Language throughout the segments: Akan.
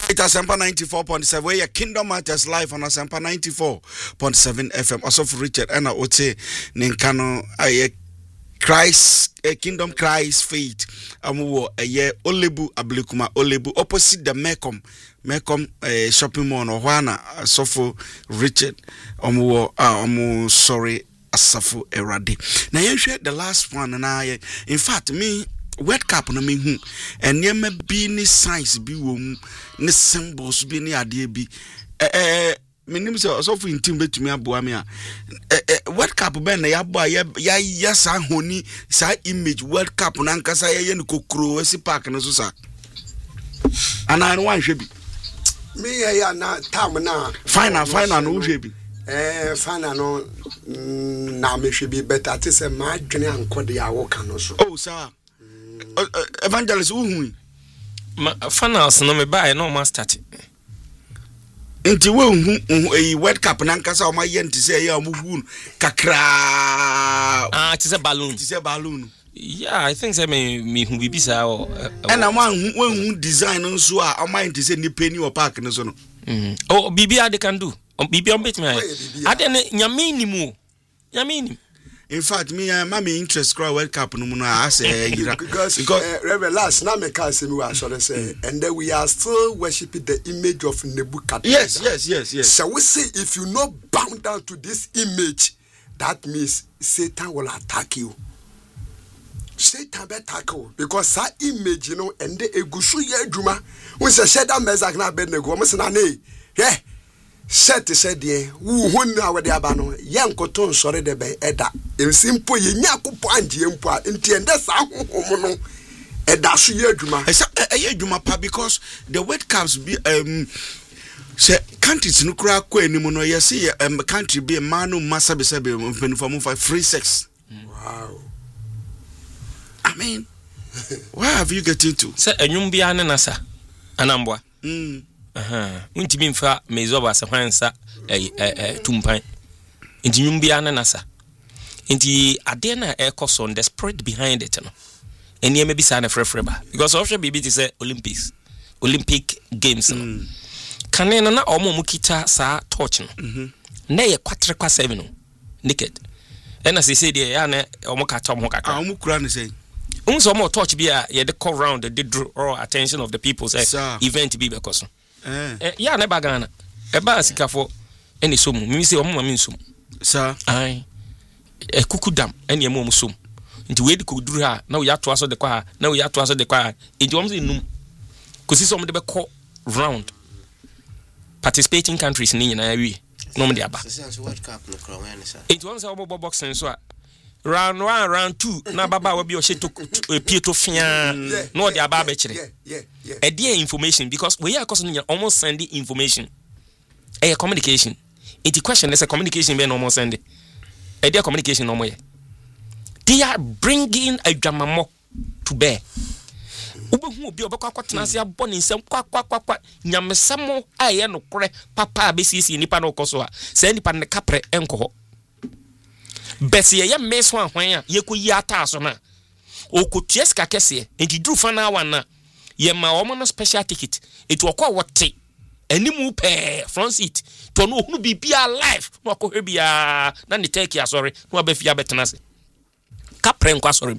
It's Asempa 94.7. Where your Kingdom Matters live on Asempa 94.7 FM. Also for Richard and Ote Ninkano Christ Kingdom Christ Faith. Amuwo ye Olebu Ablikuma Olebu opposite the Mecom shopping mall or Juana Sofo Richard Amu sorry Asafo Eradi. Now you share the last one and I in fact me World Cup no me hu enema bi ni signs bi wo mu ni symbols bi ni ade bi menim so for intim betumi aboa me a World Cup ben na ya bo ya sa honi sa image World Cup na nkasa ye ne kokro esi park no so sa ana no wan hwe bi me ya na tam na final no hwe bi final no na me hwe bi better to say ma dwene ankode ya wo kan no so oh sir Evangelist uhu finals no me buy no ma start enti we hu e World Cup na nkasa o ma ye nti say ya omuhu kakra it is a balloon yeah I think say me hu bibi sa o and na hu design nso a o ma nti say ni penny o park no so no oh bibi ade can do bibi on bet me ade ne nyame nimu in fact, me and mommy interest crowd World Cup no more. I say because Reverend last now me can say me was say and then we are still worshiping the image of Nebuchadnezzar. Yes. So we say if you not bound down to this image, that means Satan will attack you. Satan will attack you because that image, you know, and the egusu ye juma. We say that mezak na bednego. We say na ne, yeah. Set said ye who na we de abano yankoton sore de be eda em simple ye nyakopo anje empo enti ende sa hohom no eda so ye adwuma ye adwuma pa because the World Cups be say countries no kura kwa enimu no ye say country be man no massa be say be mpenifo for free sex. Wow. I mean where have you get into say enwum bia ne nasa anambwa untimi mfa mezoba se hwansa tumpan enti nyumbia na nasa enti ade na ekoso on the spirit behind it no eni eme bisa na frefreba because ofsha bibi ti say Olympic games no kanena na omo kita sa torch no na ye kwatre kwa 7 no naked ena se say de ya na omo kata omo kaka omo kura ne say unso omo torch bia ye de call round the draw attention of the people say event bi because ya na bagana eba sikafo eni somu mimi se omo mami nsum sir ai kukudam eni emo musum nti we de koduru ha na we yato aso de kwa na we yato aso de kwa enti omo se num kosi so omo de be call round participating countries ni nyina wi no mo de aba World Cup no kro wen sir enti omo se omo boxing so a round 1 round 2 na baba we bi o sheto pieto fia no de aba be kire a dear information because we are causing almost sending information a communication it's question is a communication be no more sending a dear communication no more they are bringing a dramamo to bear ubehu obi obekwa kwatena se abone nsem kwa nyamesamo aye no kore papa abesisi nipa no koso a se nipa ne kapre enko besi ye meso ahwan a ye koyi ata aso na okotues ka kese enti duru fa na wana ye ma omo no special ticket it wo kwa wote animu pe front seat to no hunu bibia live no akohwe bia na ne take asori no abafia betena se kapre nkwa asori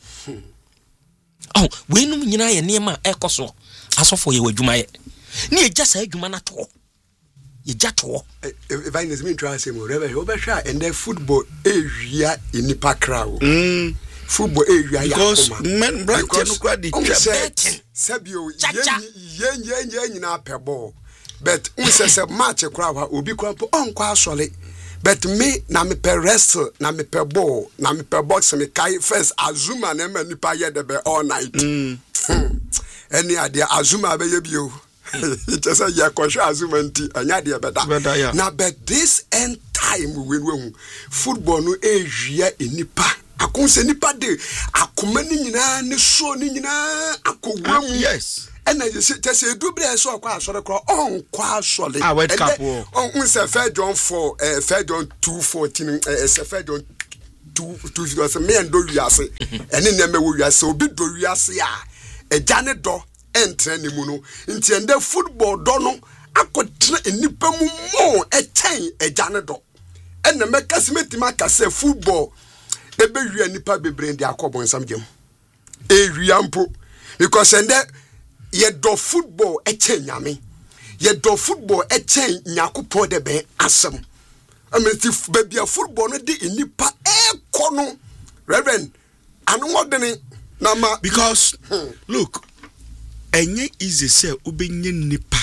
oh we num nyina ye niema ekoso asofo ye wadwuma ye ne ye jasa adwuma na to ye jato if I mean try say mo rebe obehwa and the football ewia enipa crowd football area ya because men brand no kwa di bet sabio ye nyina peball but unsese match crowd obi kwampo onkwa asole but me na me per wrestle na me per ball na me per box me kai first azuma na me nipa ye de be all night any idea azuma be ye bio it just a ya kwasho azuma nti anya de beda na but this end time we football no ewia enipa akonse nipa de akoma ni nyina ne so ni nyina akowam yes and I say double so kwa asore kro on kwa asole World Cup on se Fair John 4 Fair John 2:14 se Fair John 2 because me and do wiase ene na me wo wiase obi do wiase a eja ne do entra ni mu no nti ende football do no akotra enipa mu mo echen ejane do ena meka semetima ka se football ebe wi enipa bebre ndi akobo nsam gem ewiampo because ende ye do football echen nyame ye do football echen nyakopo de be asem ameti bebia football no de enipa ekono reverend anu modene na ma because look enye easy say ubenye nipa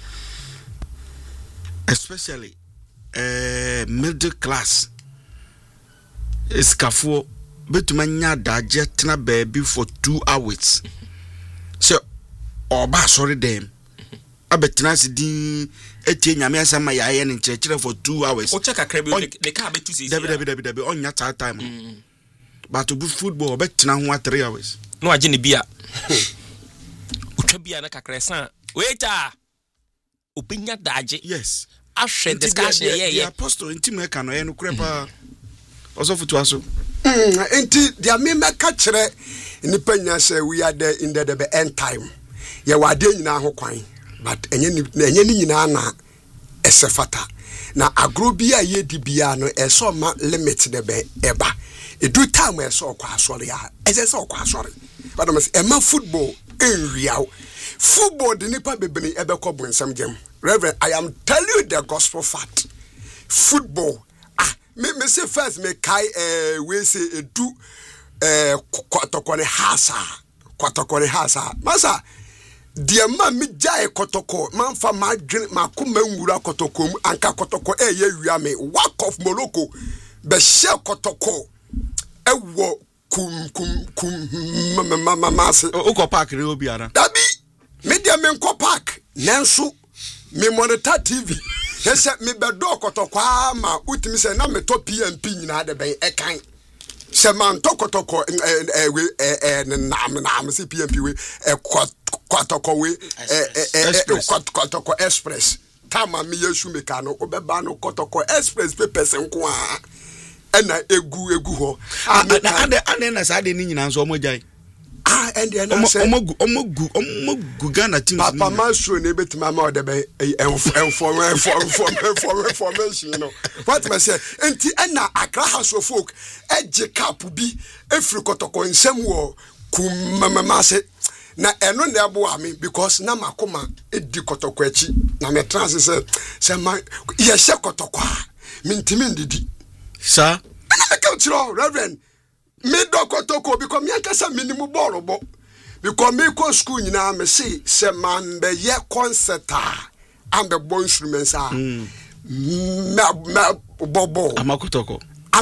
especially middle class iskafo betuma nya daje tena baby for 2 hours so oba sorry dem abetena sidin etie nyame asama yaye ne nchekere for 2 hours o check akrebi the car betu sisi dabi onya time but to football betena ho 3 hours no agene bia utwa bia na kakresa waiter opinya daje yes ahwe discussion the apostle intimu ka no ye no krepa osofu to aso enti dia me meka kire nipa nya say we are there in the end time ye wade nyina ho kwan but enye ni nyina na esefata na agrobia ye dibia no eso ma limit de be eba edu time eso kwa asori a eso kwa asori but am say ema football en real football de nipa bebeni ebe ko bonsam gem reverend I am telling you the gospel fact football me say first me kai we say edu kotokone hasa masa dia ma mi jai kotoko manfa ma dwen makoma nwura kotoko anka kotoko ye wia me work of Morocco be she kotoko ewo kum mama se uko park re obiara dabi media me nko park nanso me monitor TV yes me bedo kotoko ama utimi se na me to PMP nyina de ben ekan se man to kotoko nam se PMP we kotoko we kotoko express tama me yesu me ka no obeba no kotoko express papers nko a ena egu ho ane na sa de ni nyina nso omojai and na say omogu Ghana team papa masro na betima ma odebe information you know what me say enti ena Accra House of Folk eje cap bi efri kotoko nsem wo kumama se na eno na ebo ami because na makoma edi kotoko achi na me trans se ma ye she kotoko mintimi ndidi sir na me ka chiro reverend me do kotoko because me ankasa minimum ball bo because me go school nyina me say man be ye concert and the boy instruments are me bobo amakotoko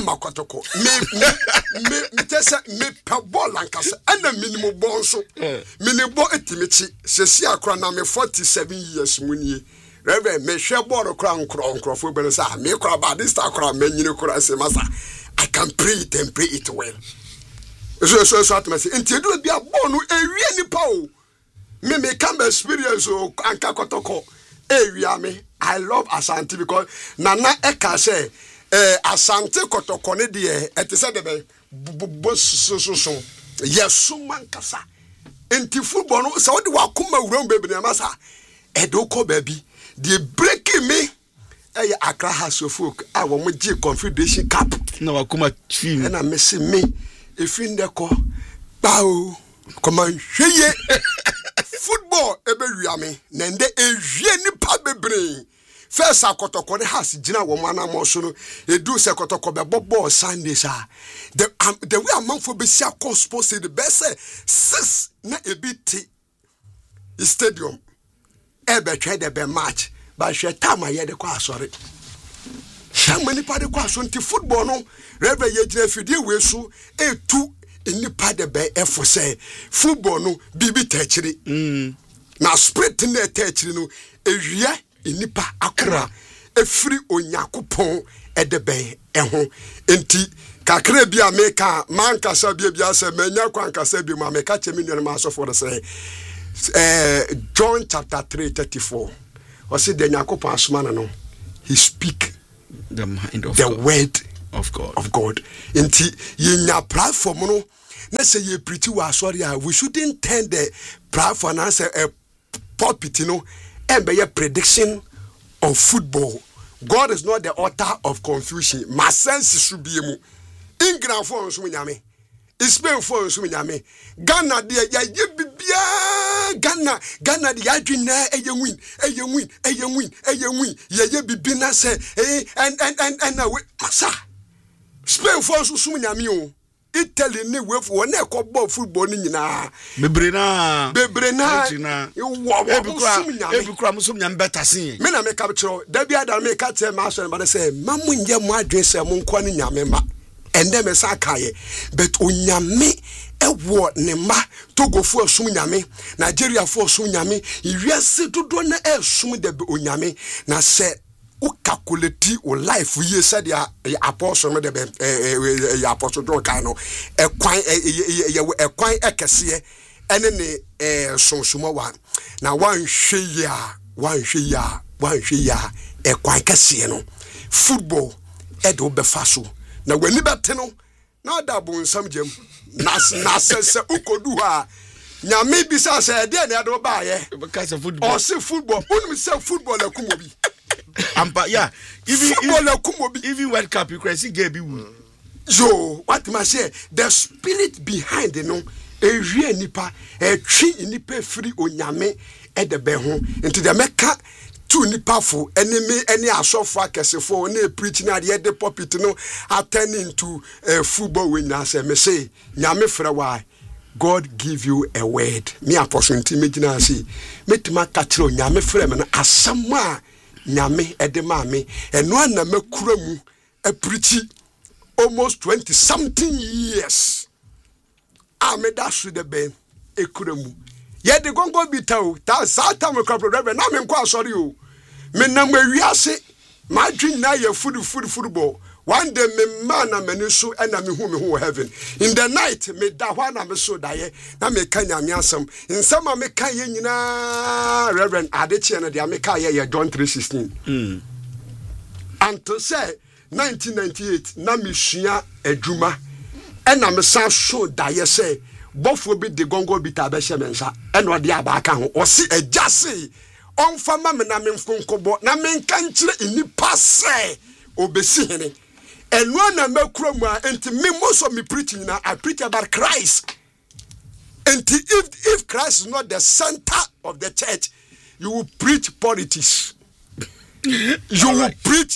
me tese me pa ball ankasa and minimum ball so minimum etimichi se si akra na me 47 years munie reverend me hwe ball kra nkro be say me kra ba this akra me nyine kra se masa I can pray it and pray it well. So at me say enti edu bia bonu ewie nipa o me come experience o anka kotoko ewia me I love Asante because nana eka say Asante kotoko ne de ete say de be so yesu mankasa enti football no so de wakoma wuram bebi na masa edo ko baby they breaking me Accra House of Folk I wo mo G Confederation Cup na wakoma twi na me se me efin de ko bawo come hweye football ebe wiame na nde ehwie nipa bebre first akotoko de has gina wo mana mo so no edu se kotoko be bobo Sunday sa the way amanfo be sia call sports the best 6 na ebiti stadium ebe twa de be match ba hwe tama ye de kwa asore tama nipa de kwa so nti football no rebe ye gina fidie we so etu nipa de be efo say football no bibi tachiri na spirit na tachiri no ewia nipa akra efiri onyakopon edebe eho enti kakra bia meka mankasa bia se manya kwankasa bi ma meka chemi nua ma so for say John chapter 3:34 o say the nyakopon asoma no he speak the mind of the God. word of God enti yenya platform no na say ye preach wa sorry we shouldn't turn the for now say a pulpit, you know, and by a prediction of football. God is not the author of confusion. My sense should be mu. England for us winyame. Spain for us winyame. Ghana de ya bibia. Ghana de ya dwina win. Ya bibina say and masa. Spain for us winyame o. Italy ni we for na ekọ football ni nyina. Bebrena. Ebikura musum nyam better sin. Me na me capture. Da bia da me ka tell ma so na say mamu nye mo adwen say mo nko ni nyame ma. Ende me sa kaye. But onyame ewo ne ma Togo fo asum nyame, Nigeria fo asum nyame, iwiase dodo na esum de onyame na say o calculate o life ye said ya apostle me de ya apostle do kan no ekwan ekese ene ne sonsumo wa na wan hwe ya ekwan kese no football e do be faso na wani bete no na da bo nsam jam na se ukodu ha nyame bi sa se de na do ba ye because of football or say football unmi say football akumobi ampa yeah even World Cup you can see game bi wu so what ma say the spirit behind the no ehwie nipa etwi nipa free onyame e de be ho into the meka two nipa fo enemy any asofo akesefo na preach na de the pulpit no attending to football when na say me say nyame frɛ why God give you a word me opportunity me gina say metima ka kire nyame frɛ me no asɛm a nyame ede ma me eno na makura mu a preach almost 20 something years me da so de ben ekura mu ye de gongo bitaw ta satan me kwabro rebe na me nko asori o me na mawiase ma dwin na ye football one day me man na me so na me hu heaven in the night me da hwa na me so da ye na me ka nyame asem nsem a me ka ye nyina reverend adeche na dia me ka ye John 3:16 until say 1998 na me sua adwuma na me sa so da ye say bofo bi de gongo bi ta be hye mensa eno de abaka ho o si ajase on fama me na me nkonkobo na me nkankire inipa se obesi hene eno na makura mu a enti me most of me preaching na I preach about Christ. And if Christ is not the center of the church, you will preach politics. You will preach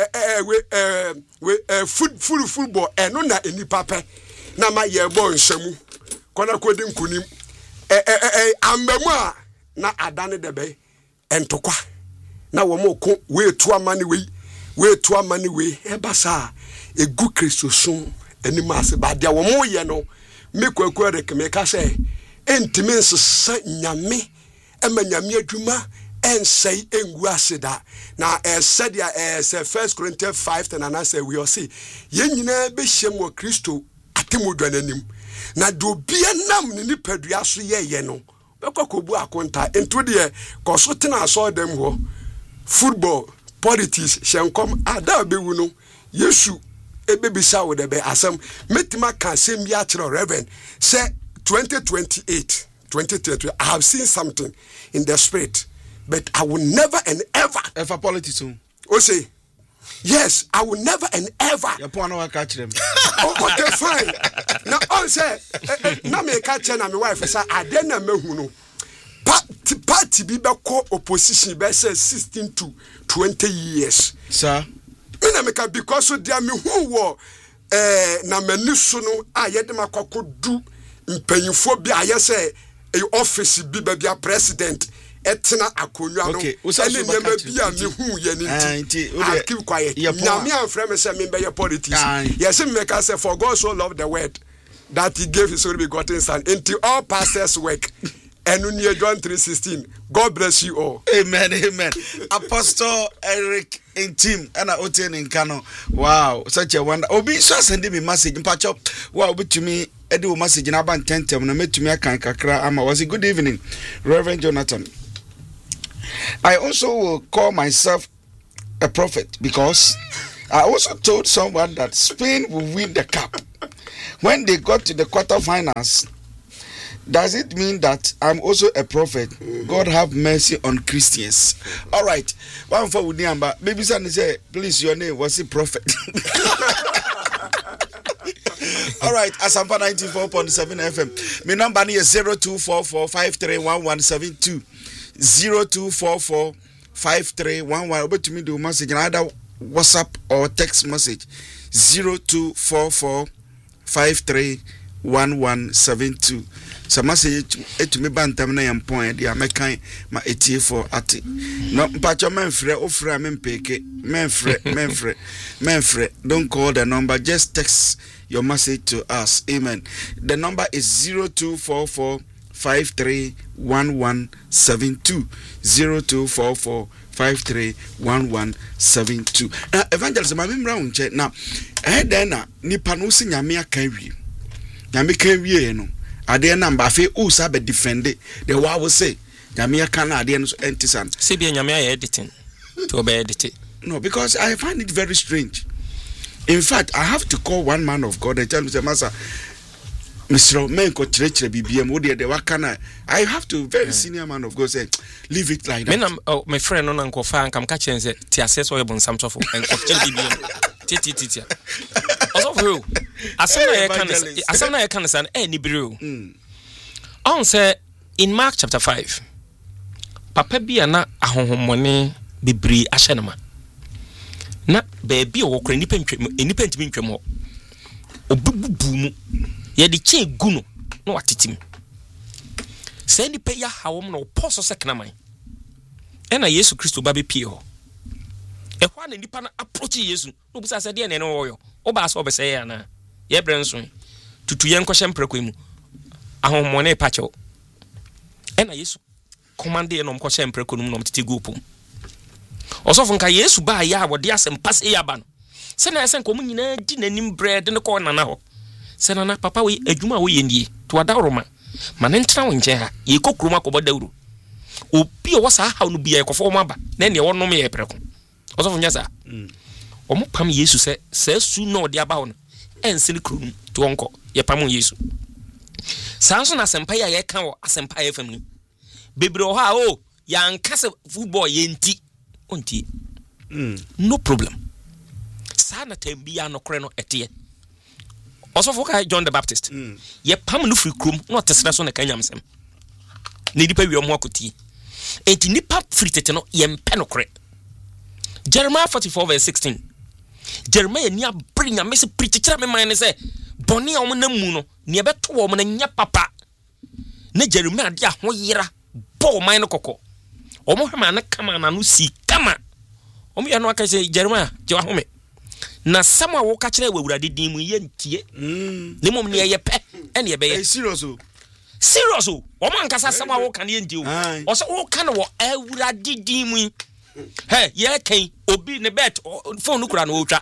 football and no na any papa na ma ye bo nshamu kona kodi nkunim ambemu na adane debe entokwa na wo mo ko we to amani we eba sa egu Kristo sun anima se ba dia wo mo ye no me kwakwa rek me ka se entimi nsesa nyame ema nyame adwuma ensei engu aseda na said ya say 1 Corinthians 5:10 and I say we all see ye nyina be hyem wo Kristo atemodwa nanim na do bia nam ni padua so ye no bekokobu akonta ento de ko so tena so dem ho football politics shenkom ada bewu no yesu ebebisa wo de be asem metima kan sem bia kire reverend say 2028 I have seen something in the spirit but I will never and ever politics o say yes I will never and ever your point no catch them okay fine now on say na me catch na me wife say ade na mehu no party bi be ko opposition be say 16 to 20 years sir me na me ka because so dia me hu wo na mani so no a ye de makokodu mpanyifo bi a ye say office bi ba bia president etena akonwa no ene nyama bi a me hu ye nti I keep quiet na me am frame say me be your politics yes me ka say for God so love the word that he gave his only begotten son into all pastors work and near John 3:16 God bless you all amen Apostle Eric in team and I oten in Kano wow such a wonder obi so send me message mpacho wow to me edu message na ban 10 na metumi akan kakra ama was good evening Reverend Jonathan. I also will call myself a prophet because I also told someone that Spain will win the cup. When they got to the quarterfinals, Does it mean that I'm also a prophet? God have mercy on Christians. All right. One for Udiamba. Baby son say, please, your name was a prophet. All right. Asampa 94.7 FM. My number is 0244531172. 02445311. Over to me do message either WhatsApp or text message. 0244531172. So message to me bantam na yam point dia mekan ma etie for ate no mpacho menfre ofra mempeke menfre don't call the number, just text your message to us. Amen. The number is 0244531172. 0244531172. Now evangelist ma memra unche na then na nipa no si nyame aka wie nyame ka wie no ade na mba fe o sa be defend the wa will say nyame aka na ade no so entisan say be nyame aye editing to be edit. No, because I find it very strange. In fact, I have to call one man of God and tell him, Master, Mr. Menko Tretre BBM, what the wakana. I have to, very senior man of God, say, leave it like that. My friend, on Uncle Fan, come catch and say, Tiases or Bon Samsung and BBM. Titi. Also, as soon as I can say, any brew. On say, in Mark chapter 5, Papa Biana, a home money, be bree ashenama. Na baby o kra nipa ntimi ntwam ho obububu mu ye de che gu no na watetim se nipa ya hawom na oposo sekna man ena Yesu Kristo ba be pie ho e kwa na nipa na approach Yesu no busa se de ne no woyo oba so obese ya na ye brenso tutu ye nkɔhye mprekwa mu ahomone pacho ena Yesu commande ye no nkɔhye mprekwa mu no mtete gu opum Osofu nka Yesu ba ya wode asem passe ya ba no se na esen ko mu nyina di nanim bread ne ko nana ho se nana papa we adwuma wo ye ndie to adaroma ma ne ntra wo nche ha ye kokruma ko bodawru obi o wasa ha no bia ekofo mo aba na ne wonom ye preko osofu nyasa omo pam Yesu se su no de aba ho no ensini krum to onko ye pam Yesu sanso na sempa ya ye kan wo asempa ye famni bebre ho ha o ya nkase football ye nti onti no problem sana tembia no kre no etie osofo ka John the Baptist ye pam no free krum no tesra so na kanyamsem ne dipa wi omo akoti enti nipa free tete no ye mpe no kre Jeremiah 44:16 Jeremiah ni abrinya mesi preachera me man ne se boni a omo na mu no ne beto omo na nya papa ne Jeremiah de ho yira bo man no kokko omo hema na kama na no si kama omo ya no aka se Jeremiah je wa home na sama wo ka kire wawurade din mu ye ntie ne mom ne ye pe ene ye be ye serious o omo ankasa sama wo ka ne ye ntie o so wo ka no wo awurade din mu he ye kan obi ne bet phone kura no wo twa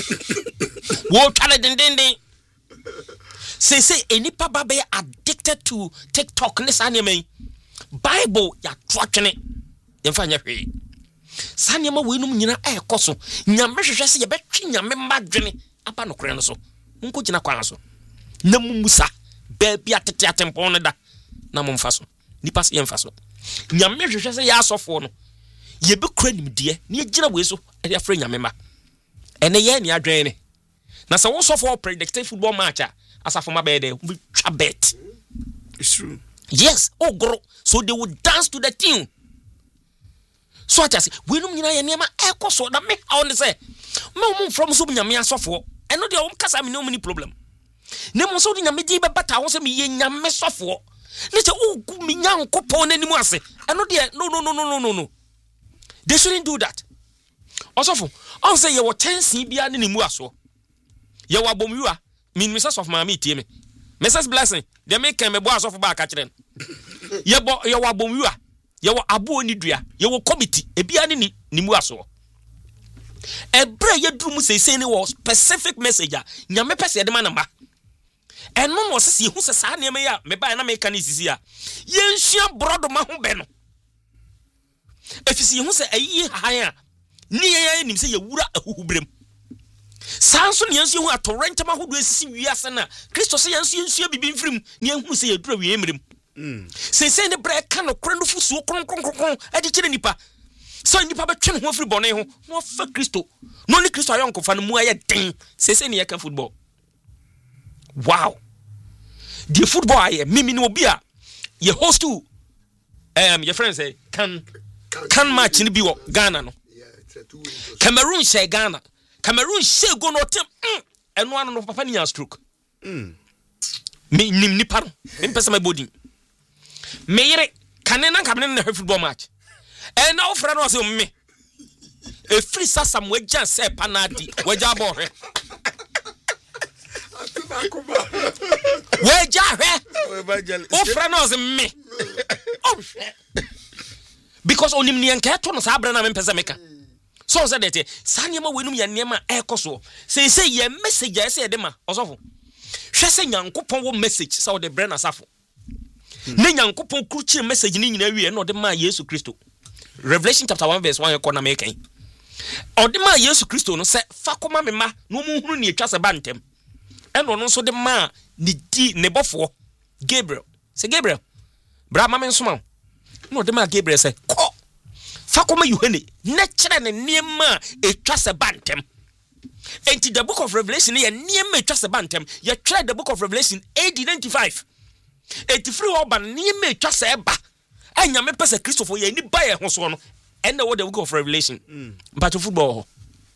le dindindin say enipa ba be addicted to TikTok ne sa ne men Bible ya twatwene yemfa nya hwe sane ma wenum nyina ekoso nyame hwehwe se ye betwe nyame madwene apa no kore no so nko gina kwan so na mumusa ba bia tete atempon no da na momfa so nipa se yemfa so nyame hwehwe se ya asofo no ye be kura nimde ne gina we so e afra nyame ma ene ye ne adwene na se wo sofo predict football match asafo ma be de twa bet. It's true. Yes, oh gro. So they would dance to the tune. So I say, we no nyina ye nema ekoso na me how ne say. Me from so nyame asofo. E no de o kasa me no many problem. Ne mo so de nyame di be bata wo se me ye nyame sofo. Ne say o gu me nyankopon na nimu ase. E no de no. They shouldn't do that. Osofo, on say ye wo tensi bia ne nimu aso. Ye wo abomyua, me Mrs. of Mama tie me. Mrs. Blessing, they make me boss of back at them. Ye wa bomua, ye wa abu ni dua, ye wo committee, e bia ni mu aso. E bre ye drum say ni was specific message nyame pese de manamba. E no mo se hu se sa na me ya me ba na me kan isisi a. Ye nhia brodo ma ho be no. Efisi hu se ayi han a ni ye nim se ye wura ahuhubrem. Sanso ne yansu hu atorrent ma hodo esisi wiase na Kristo se yansu bibi mfrim ne hu se ye dura wi emrem Say the bread can of crandful so at the chili nipa. So nipa be twem ho free bone ho. No fa Christo. No ni Christo ayon ko fa no mu aye den. Say ne yaka football. Wow. The football aye mimi no obi a ye host to your friends say can match ni bi wo Ghana no. Cameroon say Ghana. Cameroon say go no tem. Eno anu no papa ni stroke. Me nim nipa no. Me pese my body. Me yere kanena kamene na football match. And now friend was me. A free sasam we just say panadi. We jabo he. We jahe. Oh friend was me. Oh because onim ni enka to no sa abra na me pese meka. So said that sanyema wenum ya niema ekoso. Say ye message say de ma osofo. Hwe se nyankopon wo message say de bre na safo. Ne nyankopon kruchi message ni nyina wie na de ma Yesu Kristo. Revelation chapter 1 verse 1 ekona mekan. Ode ma Yesu Kristo no se fakoma me ma no mu hunu ni etwa se bantem. Eno no so de ma ni di ne bofo Gabriel. Se Gabriel. Bra ma me nsoma. No de ma Gabriel se ko fakoma Yohane ne kire ne niema etwa se bantem. Enti the book of Revelation ye niema etwa se bantem. Ye try the book of Revelation AD 95. Eti free oba niema etwa se eba. Anya me pese Christopher ye ni ba ye ho so no. And the book of Revelation. But to football.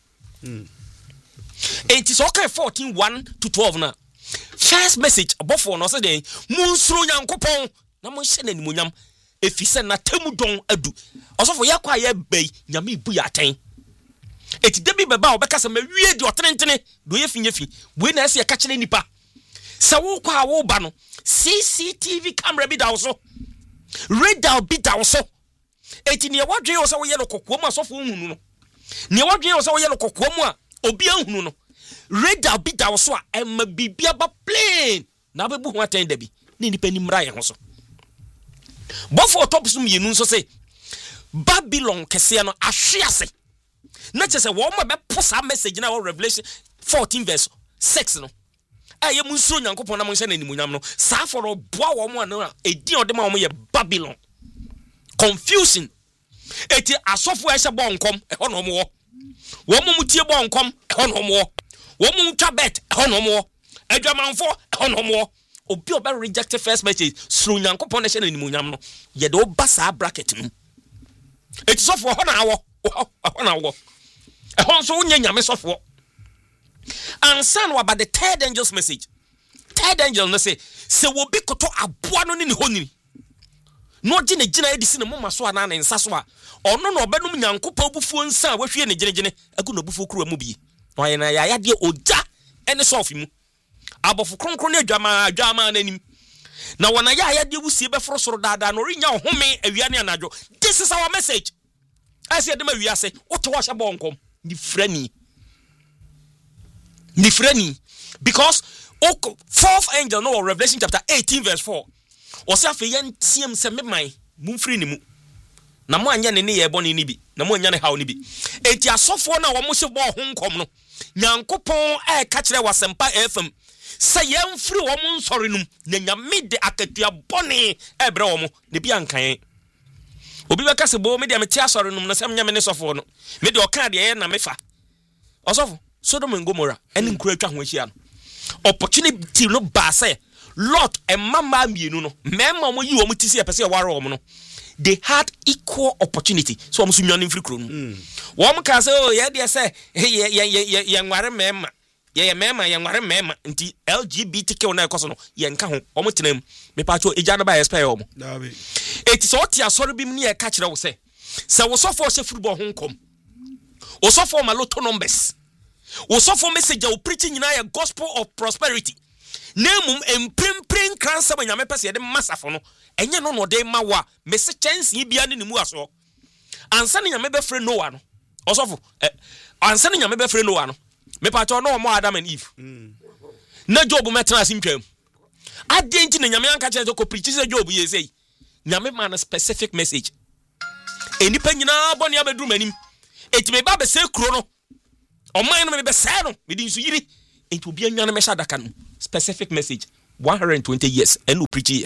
Enti so okay 14:1 to 12 na. First message above for no say den munsuro nyankopon na mo hye na nimonyam efise na temudon adu. Osofo yakwa ye bai nyame ibu ya ten. Eti debi beba obeka se mawie di otenentene do ye finyefi. We na ese ye ka kire nipa. Se wo kwa wo ba no CCTV camera bi da so. Radar bi da so. Eti ne wadwe o se wo ye no kokoam asofo hunu no. Ne wadwe o se wo ye no kokoam a obi ahunu no. Radar bi da so a emma bibia ba plane na bebu ho aten da bi. Ne nipa ni mra ye ho so. Bofo top sum yenu nso se Babylon kese no ahwe ase. Na chese wo ma be posa message na Revelation 14 verse 6 no. Aye mu nso nyankopon na mo hye na nimunyam no. Sa for boa wo mo na edi ode ma wo ye Babylon. Confusion. Eti asofo ehye bonkom eho no mo. Wo mo mutie bonkom eho no mo. Wo mo twa bet eho no mo. Adwamanfo eho no mo. Obi oba reject first message suru nyankopon na hye na nimunyam no. Ye de oba sa bracket no. Eti sofo ho na awo. Ho na awo. Eho nso wo nyame sofo. And son about the third angel's message. Third angel no say wo bi koto aboa no ni honiri. No gine edisi ne moma so ana na nsa so a ono no obenum nyankopɔ bufuo nsa a wahwie ne gine agu no bufuo kuro mu bi. No ye na ya de oja ene sofi mu. Abofo kronkron adwama nanim. Na wona ya de wusie be foro soro daada no rinya home awia ne anadwo. This is our message. I said dem awia se woto wa hye bonkom ni frani. Because fourth angel no Revelation chapter 18 verse 4. Ose afa yen tiem se me man mumfiri ni mu. Na mo anya ne ye boni ni bi. Na mo anya ne hawo ni bi. Enti asofo na wo mo hye bo honkom no. Nyankopon e ka kire wasempa FM. Se yemfiri wo mo nsori num na nyame de akatua boni e bre wo mo ne bi ankan. Obi beka se bo me de meti asori num na sem nyame ne sofo no. Me de oka de ye na mefa. Osofo Sodom and Gomorrah and encourage no. Opportunity no ba say Lot and mama mienu no. Mema mo yi o mutisi e pese waro no. They had equal opportunity. So am sunyan free kro no. Wo ka say oh ye dey say ye nware mema. Ye mema ye nware mema nti LGBTQ na ekoso no ye nka ho. O mutenam me pa cho eja no ba expire o mo. Dabi. Eti so oti asori bi mu ye ka kire wo say. Se wo so for se football ho nkom. O so for ma lotto numbers. Also for message o preaching na a gospel of prosperity. Nemum emprempren kransa ma nyame pese de masafo no. Enye no no de mawa me se chance bia ne mu aso. Ansa ne nyame be free Noah no. Also for ansa ne nyame be free Noah no. Me pa to no mo Adam and Eve. Na Job metra asintwam. Adenti ne nyame anka che ko preach se Job ye sei. Nyame man a specific message. Enipa nyina boni abedru manim. Eti me ba be se kro no. O man no me be say no me din so yiri enti obi anwa no me sha daka no specific message 120 years and no preach here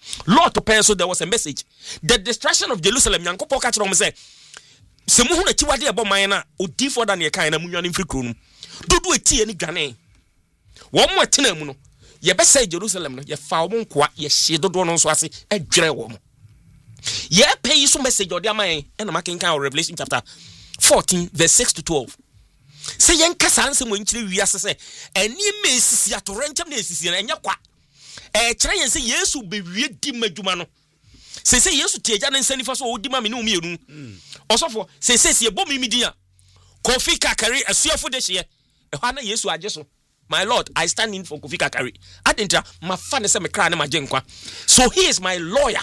Lord to pay, so there was a message. The destruction of Jerusalem, Yankopo catch on say, Semuhuna Chiwadi about Mayana, or deeper than your kind of Munian free croon. Do a tea any gane. One more tenemuno. Ye best say Jerusalem, ye found qua, ye shadow don swasi, a drewom. Ye pay you some message or dear man, and a marking count Revelation chapter 14, verse 6 to 12. Say young Cassan, when we say, and you may see a torrential necessity and your quack. Try and say yes, will be ready, Medumano. Say yes to take and send for so dimami no me. Also for say ye bomb media. Kofi Kakari, a seer for this year. A hana yes, I just. My Lord, I stand in for Kofi Kakari. I didn't my fan is a cry and my jenkwa. So he is my lawyer.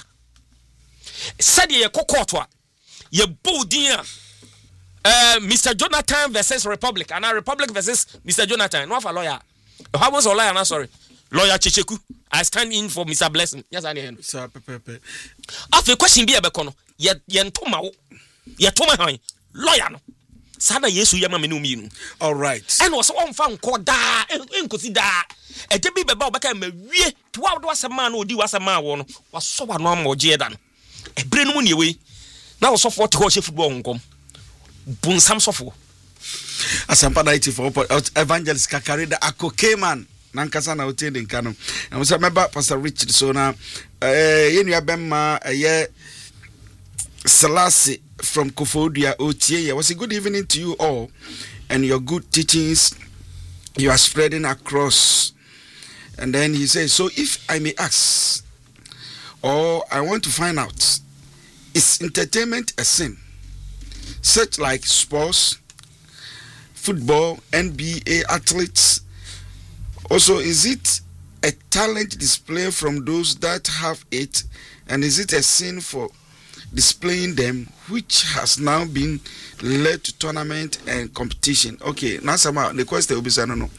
Said ye kokotwa. Ye bodia. Mr. Jonathan versus Republic. And our Republic versus Mr. Jonathan. No for lawyer. How was a lawyer? No, sorry. Lawyer Chicheku. I stand in for Mr. Blessing. Yes, I know. Sir, Pepe. After question be a becono. Yen toma. Ye toma high. Lawyer no. Sada Yesu yama menu. All right. And was one found called da and consider a debi beba baka me wie 12 was a man or was a man one was so one more jedan. A brain money away. Now so for to football come. Bun sam sofo. Asampa 94 Evangelist Kakari the Akoke man. Nankasa na hotel in Kano. And we remember Pastor Richard so na yenu abemma ye Selassie from Kofodia Otie. Was a good evening to you all and your good teachings you are spreading across. And then he says, so if I may ask, or I want to find out, is entertainment a sin? Such like sports, football, NBA athletes. Also, is it a talent display from those that have it? And is it a sin for displaying them, which has now been led to tournament and competition? Okay, now somehow the question will be said, no.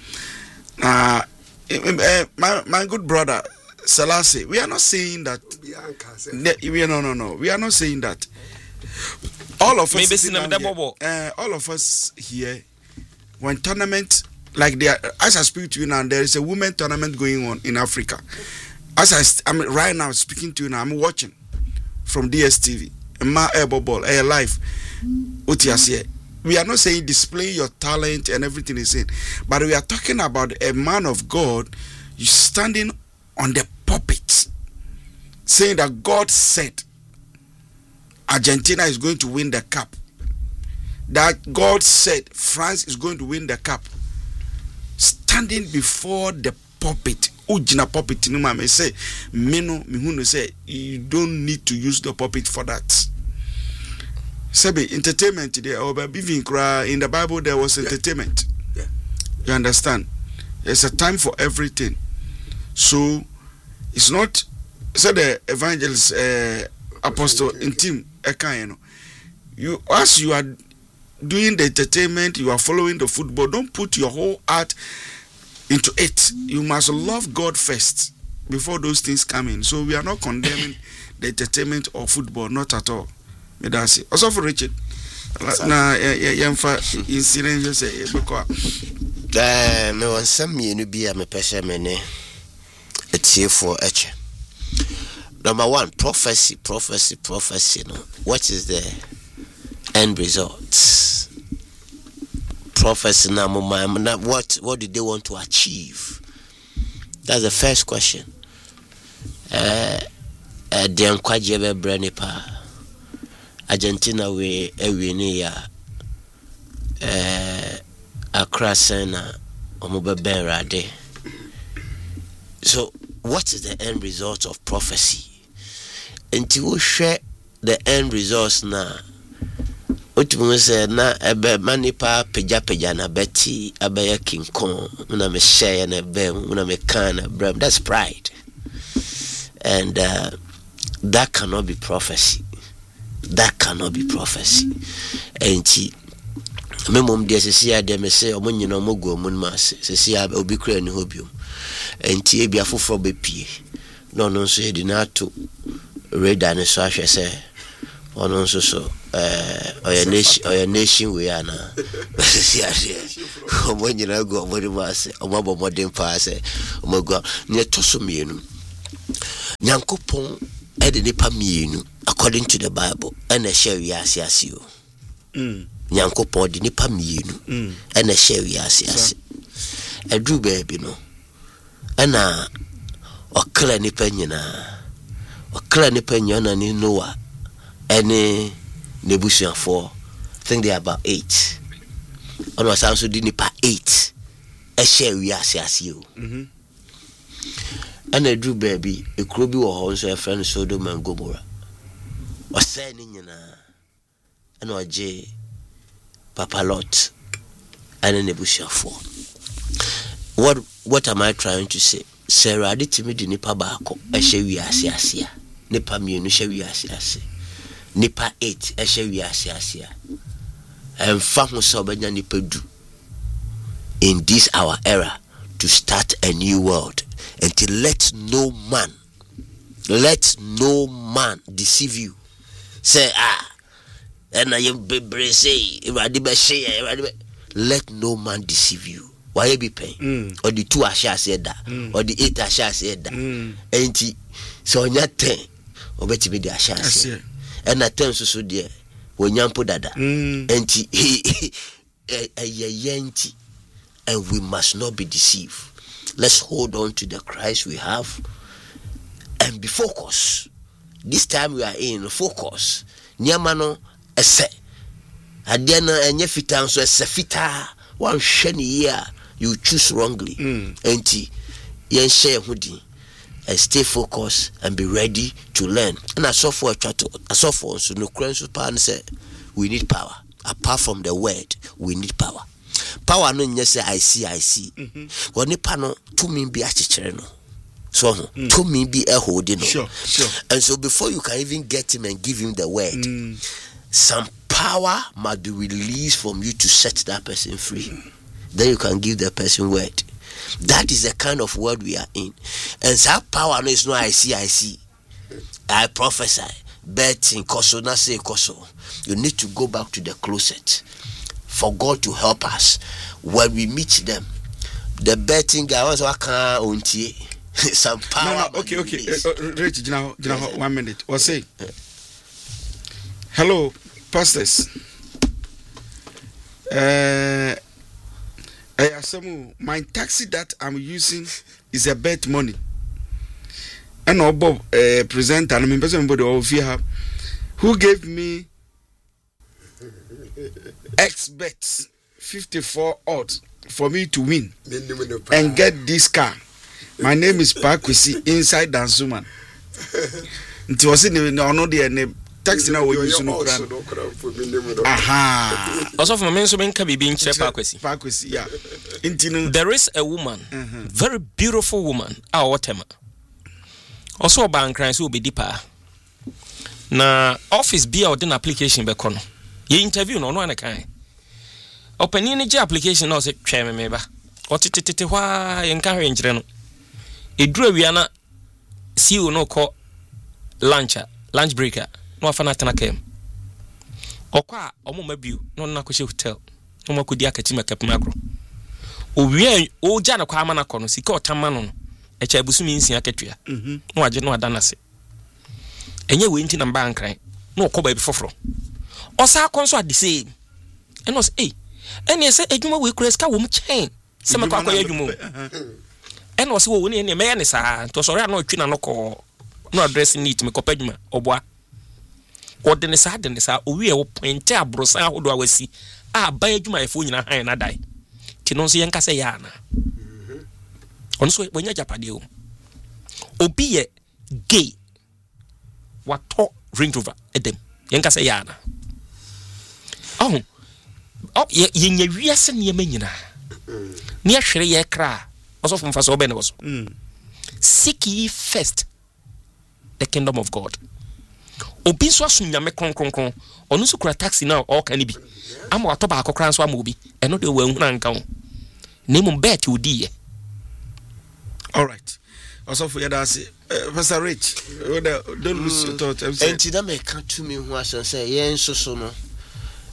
My good brother Selassie, we are not saying that. No. We are not saying that. All of us, all of us here, when tournament like there, as I speak to you now, there is a women tournament going on in Africa. As I'm right now speaking to you now, I'm watching from DSTV, Ma Ball, Air Life, Utiasie. We are not saying display your talent and everything is in, but we are talking about a man of God standing on the pulpit, saying that God said Argentina is going to win the cup. That God said France is going to win the cup. Standing before the pulpit, Ujina pulpit, may say, Mino, Mihunu say, you don't need to use the pulpit for that. Sebi, entertainment today, or in the Bible there was entertainment. Yeah. You understand? There's a time for everything. So it's not, said the evangelist apostle in team, you as you are doing the entertainment, you are following the football, don't put your whole heart into it. You must love God first before those things come in. So we are not condemning the entertainment or football, not at all. Also for Richard, na yamfa incident you say because me want some me be a me pese me ne etie for eche. Number one, prophecy no. What is the end result? Prophecy na what did they want to achieve? That's the first question. Den kwaje be brani pa Argentina we ewini ya Accra Sena omobe ben rade. So what is the end result of prophecy? Until we share the end results na utumu se na ebe manipa peja na beti abeya King Kong una me share na ebe una me kana bram. That's pride. And that cannot be prophecy. That cannot be prophecy. And me mom de sesia de me say omunyina omogu omunma sesia obi kra ni hobium. And e bia foforo be pie. No so e di na to radar ne so ahwe say ono so oya nation we ana sesia omunyina go omunma say omabo modern pa say omogu ne to so mienu. Nyankopon ede nipa mienu according to the Bible and a share wiase Nyankopon de nipa mienu and a share wiase Edu baby no ana okra nipa nyina ni Noah ene nebusuafo I think they are about 8 ono asanso di nipa 8 a share wiase and edu baby ekro bi wo ho so e friend Sodom and Gomorrah osai ni nyina ana oje Papa Lot and nebusuafo. What am I trying to say? Sarah did to me the nipa baako ehye wiase nipa mienu hye wiase nipa 8 ehye wiase emfa ho so benya nipa du in this our era to start a new world, and let no man deceive you. Say and I am bebre say let no man deceive you. Why be paying? Or the 2 asha said that, or the 8 asha said that. Ain't he? So on your 10, or bet me the asha said. And I tell so dear, when Yampo dada, ain't he? And we must not be deceived. Let's hold on to the Christ we have and be focused. This time we are in focus. Nyamano ese. Adiana enye fita so ese fita. One shiny year you choose wrongly. Enti yen share hudi and stay focused and be ready to learn. And I saw for a chat. I saw for so no Christ pan say we need power. Apart from the word, we need power. Power no nyese I see. Woni pa no to me be achichere no. So to me be a holding no. Sure. And so before you can even get him and give him the word, some power must be released from you to set that person free. Then you can give the person word. That is the kind of word we are in. And that power no is no I see. I prophesy. Bet in koso na say koso. You need to go back to the closet for God to help us when we meet them. The betting guy was some power. No, okay. Rich, 1 minute. What's say? Hello, pastors. My taxi that I'm using is a bet money. And Bob presenter and everybody over who gave me X bets 54 odds for me to win and get this car. My name is Pakwisi inside Dansuman. It was in the taxi now we use no crowd. Also from men so men can be being Pakwisi, yeah. There is a woman, very beautiful woman, our tema. Also bank crimes will be deeper. Na office be out in application be kono. Ye interview no one kind. Open any application no say twa me ba. Otitete hwa ye nka hwenjire no. Eduru wiana CEO no call lunch breaker. No afana tena kem. Okwa omo mabiu no na ko hotel. No makodi akati makapima agro. Owie o ja na kwa ama na kono sika otama no. Echa ebusumi nsia ketua. No age no adanase. Enye we nti na mba ankran. No okoba bi foforo. Osa konso at the same. And was ene se adwuma we kura ska wo m chen. Se makwa akwa adwuma. And was wo ne me ya ne sa. To sori na otwi na no ko. No address neat me kopa adwuma oboa. Odene sa owie wo pointe abrosa hodo awasi. Ba adwuma efo nyina han na dai. Ti no so yen kase ya na. Onso wonya japade o. Obi ye gay. Wato Range Rover edem. Yen kase ya na. Ye nya wiase ne manyina. Ne ahwere ye kra. Also from faso be ne was. Seek ye first the kingdom of God. Obi so aso nyame kronkronkron. Onu so kura taxi now all can be. Am wato ba akokran so am obi. Eno de wa nhuna nka ho. Name bet odi ye. All right. Also for that Pastor Rich, don't lose your thought. And that may come to me once and say, yes, no.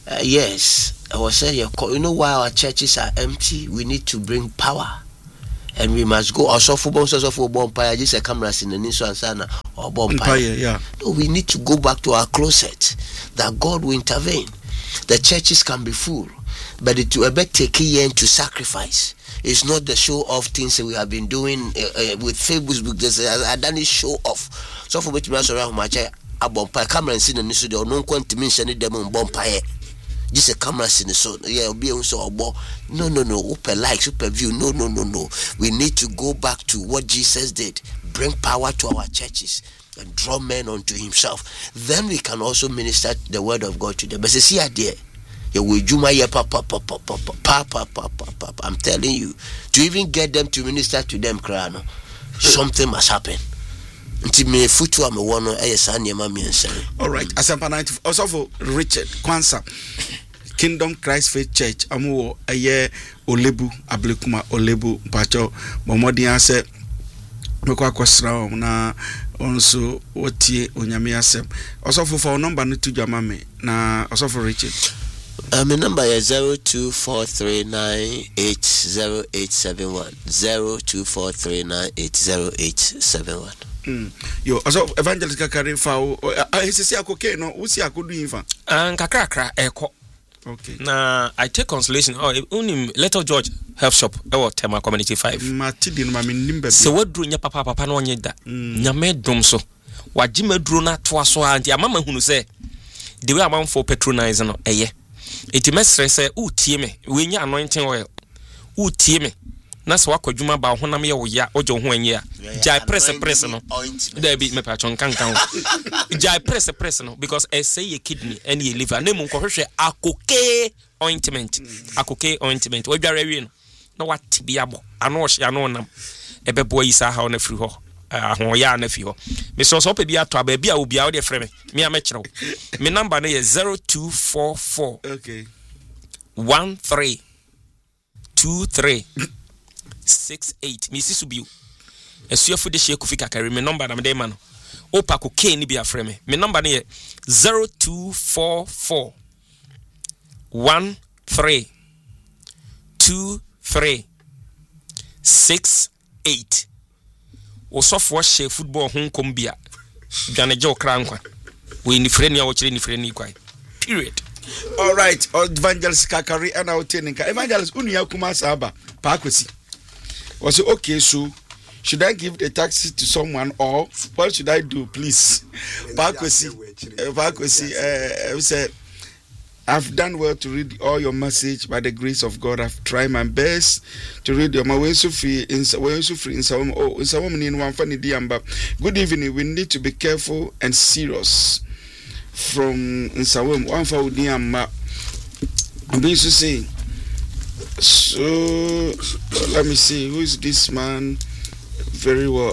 Yes, I was saying, you know why our churches are empty? We need to bring power and we must go also for bonfire just a cameras in the Niso Sana or bonfire. Yeah. No, we need to go back to our closet that God will intervene. The churches can be full, but it will take a year to sacrifice. It's not the show off things that we have been doing with Facebook. I done this show off. So for which we are around my chair, a bonfire camera and see the Niso or no one to mention them on bonfire. Just a cameras in the sun. Yeah, be also a ball. No. Open likes, super view. No. We need to go back to what Jesus did. Bring power to our churches and draw men unto himself. Then we can also minister the word of God to them. But see, idea. I'm telling you, to even get them to minister to them, something must happen. All right, Asempa 90. Also for Richard Kwansa, Kingdom Christ Faith Church. Amu aye Olebu Ablekuma Olebu Pacho Momodia se mekwa kwasra na onso otie onyame asem. Also for number no to jamame na also for Richard. My number is 0243980871. 0243980871. Yo, also Evangelist Kakari fa sisi akoke no usi akodu infa. Kakra eko. Okay. Na I take consolation. Unim Little George Health Shop Tema Community 5. Matidi no mami nimbe. Se wadru nya papa no onye da. Nyame dom so. Wagime dru na to aso anti amama hunu se the way amam for patronize no eye. Iti mesre se utie me we nya anointing oil. Utie me na se wakwadwuma ba honam ye wo ya ojo ho anye a jai press no there be me patron kan jai press no because I say your kidney and your liver na mu nkohwehwe akoke ointment wadware wie no na watibia bo ano hye ano nam ebebo yi sa ha na firi ho ho ya na fi ho me so pe bia to aba bia obi a wo de frɛ me a me kyerɛw me number na ye 0244 okay 1323 68 Mrs. Subiu esuafo de sheku fika carry me number na me dey man opa ko k ni bia frɛ me number na ye 0244 1323 68 osofo she football ho kom bia dwane je okra nkwa we ni frɛ ni a wo kyerɛ ni frɛ ni kwai period. All right, Evangelist Kakari and our teninka Evangelist unia kuma saba pa akwesi. Was it okay? So should I give the taxi to someone or what should I do, please? Pakwesi, said, I've done well to read all your message by the grace of God. I've tried my best to read your Good evening. We need to be careful and serious from Nsawam. One for Diamba. I'm being to say. So let me see, who is this man? Very well.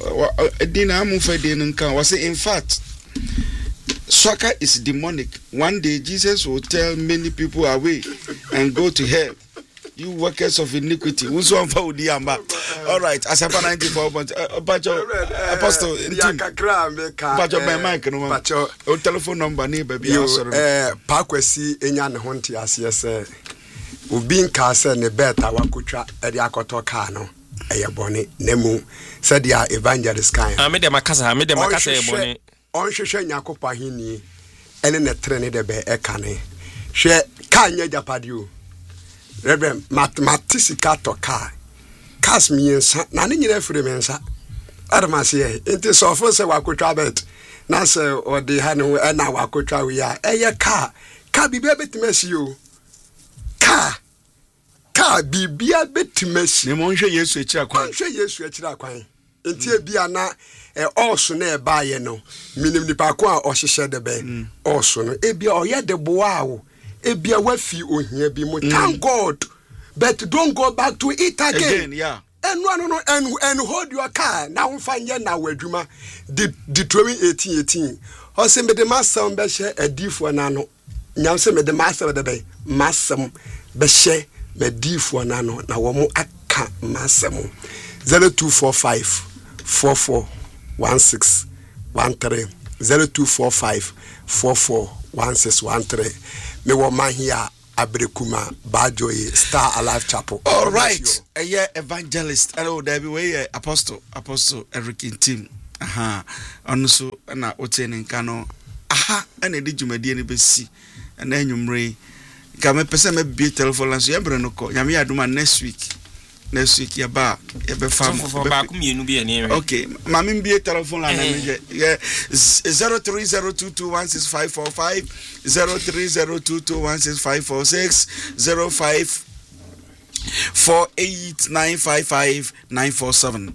In fact, soccer is demonic. One day Jesus will tell many people away and go to hell. You workers of iniquity. All right, Asempa 94. Apostle, my mic, telephone number, baby. Pakwesi Enyan Honti as yes. Ubin kase ne beta wakutwa edi akoto ka no eyebone nemu said ya Evangelist kan me dem akasa eyebone onhwehwe nyakopa hini ene ne trene de be ekane hwe ka nya japade o reverend mathematics ka to ka kas miensa na ne nyina fure mensa adamase ye enti so fo se wakutwa bet na se odi ha ne na wakutwa wi ya eye ka bibe betimasi o ka bibia betimasi ne monhwe Yesu ekira kwan enti bia na also na e baaye no minim nipa ko a ohyehyɛ de be also no ebia oyɛ de boa wo ebia wafi ohia bi mo thank God but don't go back to it again yeah and hold your car na wo fanye na wadwuma Deuteronomy 18:18 o se me de masam be hye adifo na no nyam se me de masam de be masam be hye medifo na no na wo mo aka masam 0245 441613 0245 441613 me wo man here Abrekuma Bajoy Star Alive Chapel. All right, a year evangelist. Hello, there be way apostle Eric team. Aha, also na otening kano. Aha, and a dijumadi any besi, and then you mray. Come a person may be telephone and so you no call. Yami aduma next week. Next week, ya ba farm. Okay, Mammy be a telephone line. 0302216545, 0302216546, 0548955947.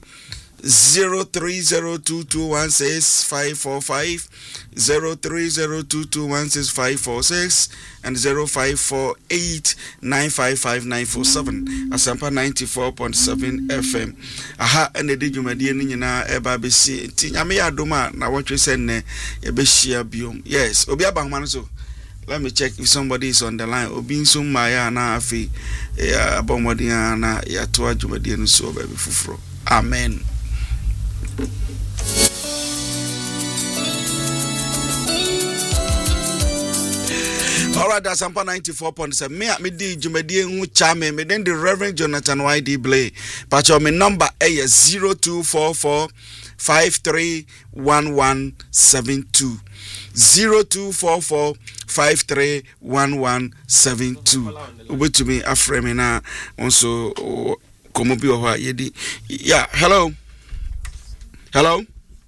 0302216545, 0302216546, and 0548955947. Asampa 94.7 FM. Aha, and the Dijumadi Nina Eba Besi. Tinyame Adoma, na what you send ne Ebeshia Bium. Yes, Obia Bangmanso. Let me check if somebody is on the line. Obinsum Maya na afi Abomodia na Yatua Jumadi and so baby Fufro. Amen. All right, that's Sampa 94.7. Me di Jumedi ngu chame me then the Reverend Jonathan YD Blay. But your number is 0244 531172. 0244 531172. Ube to me aframe na also komo bi oha yedi. Yeah, hello. Hello.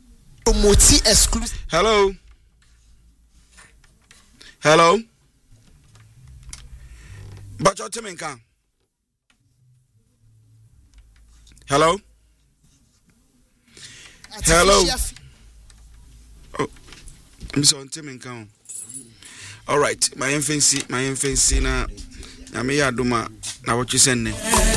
Hello. Hello. But your team can. Hello. Hello. Oh, I'm so on team can. All right, my infancy na. I may aduma. Now what you send me.